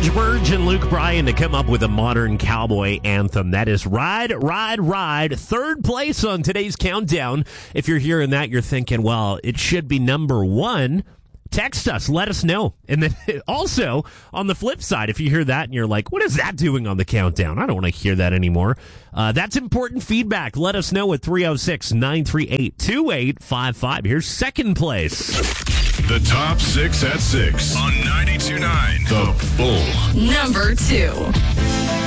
George Burge and Luke Bryan to come up with a modern cowboy anthem. That is Ride, Ride, Ride. Third place on today's countdown. If you're hearing that, you're thinking, well, it should be number one. Text us. Let us know. And then also, on the flip side, if you hear that and you're like, what is that doing on the countdown? I don't want to hear that anymore. That's important feedback. Let us know at 306-938-2855. Here's second place. The top 6 at 6 on 92.9 The Bull. Number 2.